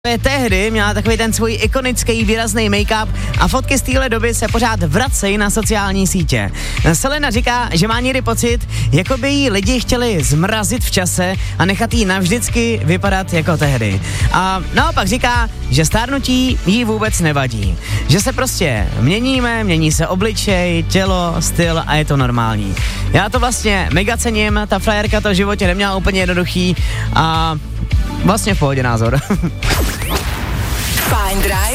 Tehdy měla takový ten svůj ikonický výrazný make-up a fotky z téhle doby se pořád vracejí na sociální sítě. Selena říká, že má někdy pocit, jako by jí lidi chtěli zmrazit v čase a nechat jí navždycky vypadat jako tehdy. A naopak říká, že stárnutí jí vůbec nevadí. Že se prostě měníme, mění se obličej, tělo, styl a je to normální. Já to vlastně mega cením, ta frajerka to v životě neměla úplně jednoduchý a vlastně v pohodě názor. Fajn Drive